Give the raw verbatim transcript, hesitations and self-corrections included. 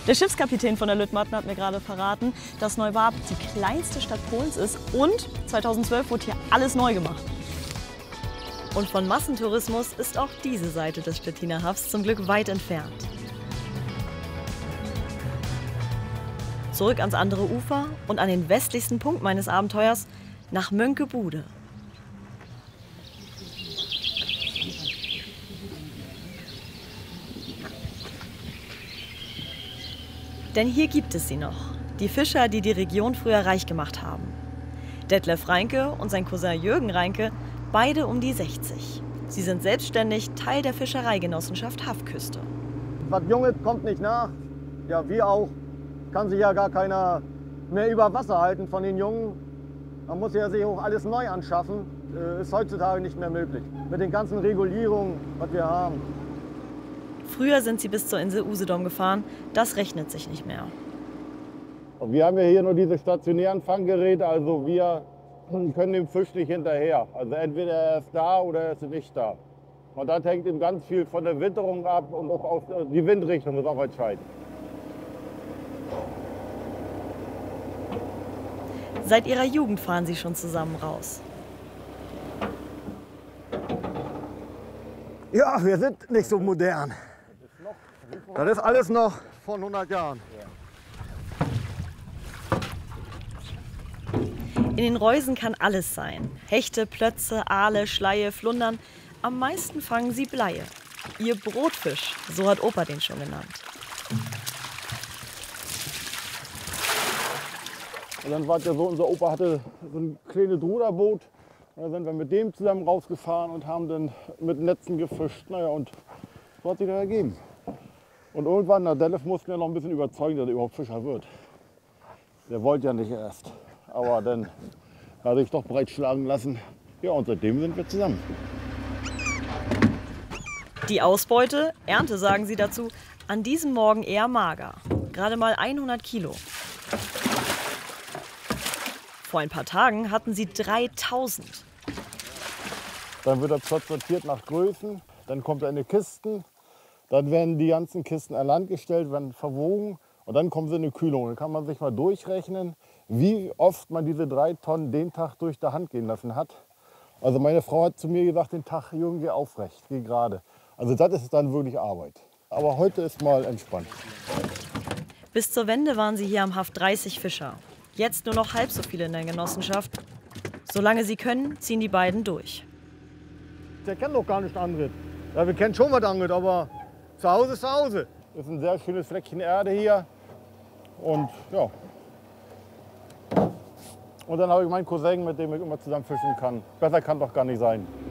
Der Schiffskapitän von der Lüttmatten hat mir gerade verraten, dass Neuwarp die kleinste Stadt Polens ist und zweitausendzwölf wurde hier alles neu gemacht. Und von Massentourismus ist auch diese Seite des Stettiner Hafens zum Glück weit entfernt. Zurück ans andere Ufer und an den westlichsten Punkt meines Abenteuers, nach Mönckebude. Denn hier gibt es sie noch, die Fischer, die die Region früher reich gemacht haben. Detlef Reinke und sein Cousin Jürgen Reinke, beide um die sechzig. Sie sind selbstständig Teil der Fischereigenossenschaft Hafküste. Was Junges kommt nicht nach, ja wir auch. Kann sich ja gar keiner mehr über Wasser halten von den Jungen. Man muss ja sich auch alles neu anschaffen, äh, ist heutzutage nicht mehr möglich. Mit den ganzen Regulierungen, was wir haben. Früher sind sie bis zur Insel Usedom gefahren, das rechnet sich nicht mehr. Wir haben ja hier nur diese stationären Fanggeräte, also wir können dem Fisch nicht hinterher. Also entweder er ist da oder er ist nicht da. Und das hängt eben ganz viel von der Witterung ab und auch auf die Windrichtung ist auch entscheidend. Seit ihrer Jugend fahren sie schon zusammen raus. Ja, wir sind nicht so modern. Das ist alles noch von hundert Jahren. In den Reusen kann alles sein. Hechte, Plötze, Aale, Schleie, Flundern. Am meisten fangen sie Bleie. Ihr Brotfisch, so hat Opa den schon genannt. Und dann war es ja so, unser Opa hatte so ein kleines Ruderboot. Und dann sind wir mit dem zusammen rausgefahren und haben dann mit Netzen gefischt. Naja, und so hat sich das ergeben. Und irgendwann, der Detlef musste mir noch ein bisschen überzeugen, dass er überhaupt Fischer wird. Der wollte ja nicht erst. Aber dann hat er sich doch breitschlagen lassen. Ja, und seitdem sind wir zusammen. Die Ausbeute, Ernte sagen sie dazu, an diesem Morgen eher mager. Gerade mal hundert Kilo. Vor ein paar Tagen hatten sie dreitausend. Dann wird der Plot sortiert nach Größen. Dann kommt er in die Kisten. Dann werden die ganzen Kisten an Land gestellt, werden verwogen. Und dann kommen sie in die Kühlung. Dann kann man sich mal durchrechnen, wie oft man diese drei Tonnen den Tag durch die Hand gehen lassen hat. Also meine Frau hat zu mir gesagt, den Tag, Jürgen, geh aufrecht, geh gerade. Also das ist dann wirklich Arbeit. Aber heute ist mal entspannt. Bis zur Wende waren sie hier am Haff dreißig Fischer. Jetzt nur noch halb so viele in der Genossenschaft. Solange sie können, ziehen die beiden durch. Der kennt doch gar nichts anderes. Ja, wir kennen schon was anderes, aber zu Hause ist zu Hause. Das ist ein sehr schönes Fleckchen Erde hier. Und ja. Und dann habe ich meinen Cousin, mit dem ich immer zusammen fischen kann. Besser kann doch gar nicht sein.